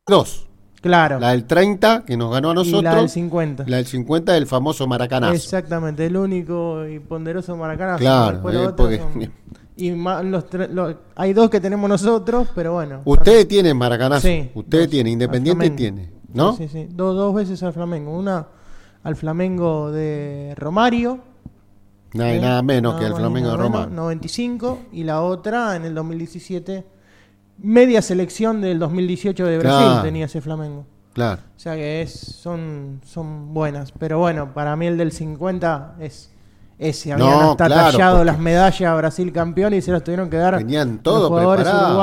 Dos. Claro. La del 30, que nos ganó a nosotros. Y la del 50. La del 50 del famoso maracanazo. Exactamente, el único y poderoso maracanazo. Claro, Después los otros son- y hay dos que tenemos nosotros, pero bueno. Ustedes tienen maracanazo. Sí, Ustedes dos. tienen, Independiente Al Flamengo. tiene, ¿no? Sí, sí, sí. Dos veces al Flamengo. Una al Flamengo de Romario. Nada menos que el más y Flamengo de nada menos, Roma. 95. Y la otra en el 2017. Media selección del 2018 de Brasil Claro. tenía ese Flamengo. Claro. O sea que son buenas. Pero bueno, para mí el del 50 es ese. Habían hasta claro, tallado porque las medallas a Brasil campeón y se las tuvieron que dar tenían los todo jugadores preparado.